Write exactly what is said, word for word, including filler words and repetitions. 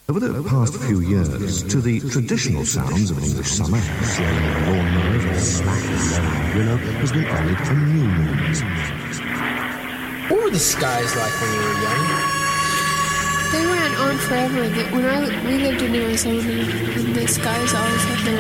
Over the past few years, to the traditional sounds of English summer, swaying of lawnmowers or slapping blowing willow, has been added a new meaning. What were the skies like when you were young? They went on forever. When I we lived in Arizona, and the skies always had their